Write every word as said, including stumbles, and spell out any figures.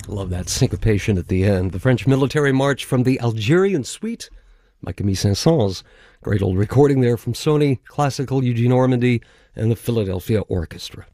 Love that syncopation at the end. The French military march from the Algerian suite by Camille Saint-Saëns. Great old recording there from Sony Classical, Eugene Ormandy, and the Philadelphia Orchestra.